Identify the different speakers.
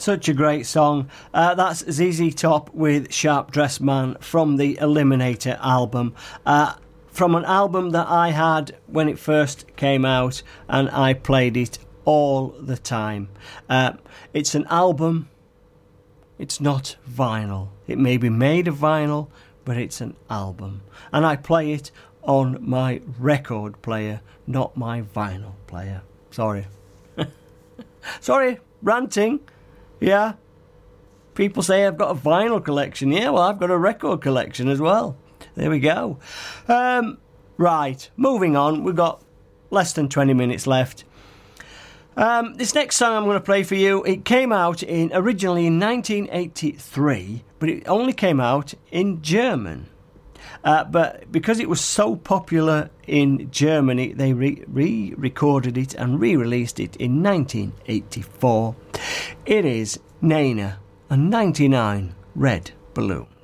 Speaker 1: such a great song. That's ZZ Top with Sharp Dressed Man from the Eliminator album. From an album that I had when it first came out, and I played it all the time. It's an album. It's not vinyl. It may be made of vinyl, but it's an album. And I play it on my record player, not my vinyl player. Sorry. Sorry, ranting. Yeah. People say I've got a vinyl collection. Yeah, well, I've got a record collection as well. There we go. Right, moving on. We've got less than 20 minutes left. This next song I'm going to play for you, it came out originally in 1983, but it only came out in German. But because it was so popular in Germany, they re-recorded it and re-released it in 1984. It is Nena and 99 Red Balloon.